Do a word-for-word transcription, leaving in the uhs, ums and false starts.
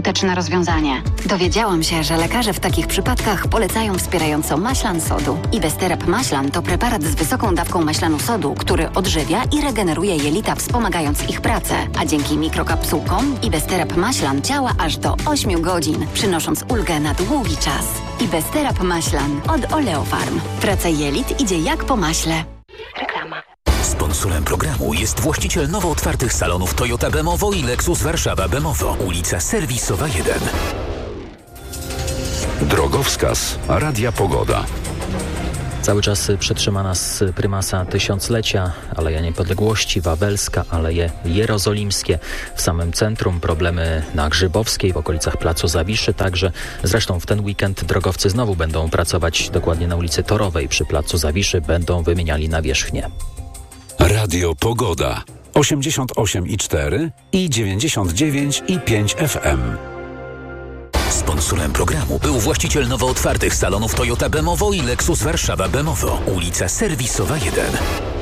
skuteczne rozwiązanie. Dowiedziałam się, że lekarze w takich przypadkach polecają wspierającą maślan sodu. Ibesterab maślan to preparat z wysoką dawką maślanu sodu, który odżywia i regeneruje jelita, wspomagając ich pracę. A dzięki mikrokapsułkom Ibesterab maślan działa aż do ośmiu godzin, przynosząc ulgę na długi czas. Ibesterab maślan od Oleofarm. Praca jelit idzie jak po maśle. Reklama. Sponsorem programu jest właściciel nowo otwartych salonów Toyota Bemowo i Lexus Warszawa Bemowo, ulica Serwisowa jeden. Drogowskaz Radia Pogoda. Cały czas przetrzyma nas prymasa tysiąclecia, Aleja Niepodległości, Wawelska, Aleje Jerozolimskie. W samym centrum problemy na Grzybowskiej, w okolicach Placu Zawiszy także. Zresztą w ten weekend drogowcy znowu będą pracować dokładnie na ulicy Torowej. Przy Placu Zawiszy będą wymieniali nawierzchnię. Radio Pogoda osiemdziesiąt osiem i cztery i dziewięćdziesiąt dziewięć i pięć F M. Sponsorem programu był właściciel nowo otwartych salonów Toyota Bemowo i Lexus Warszawa Bemowo, ulica Serwisowa jeden.